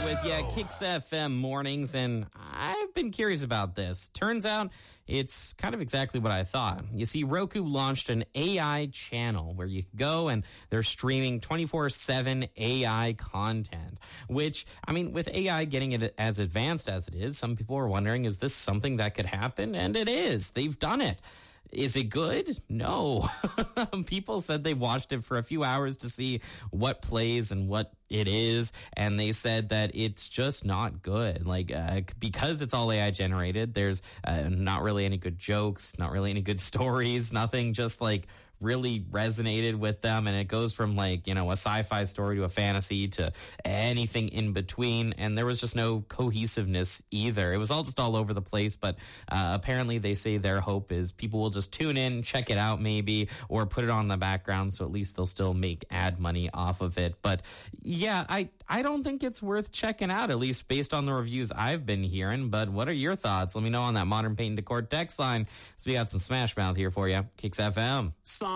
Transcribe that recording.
with Kicks FM mornings, and I've been curious about this. Turns out it's kind of exactly what I thought. You see, Roku launched an AI channel where you can go and they're streaming 24/7 AI content, which, I mean, with AI getting it as advanced as it is, some people are wondering, is this something that could happen? And it is. They've done it. Is it good? No. People said they watched it for a few hours to see what plays and what it is, and they said that it's just not good. Because it's all AI generated, there's not really any good jokes, not really any good stories, nothing just really resonated with them, and it goes from a sci-fi story to a fantasy to anything in between, and there was just no cohesiveness either. It was all just all over the place, but apparently they say their hope is people will just tune in, check it out maybe, or put it on the background so at least they'll still make ad money off of it. But yeah, I don't think it's worth checking out, at least based on the reviews I've been hearing. But what are your thoughts? Let me know on that Modern Paint and Decor text line. So we got some Smash Mouth here for you. Kicks FM.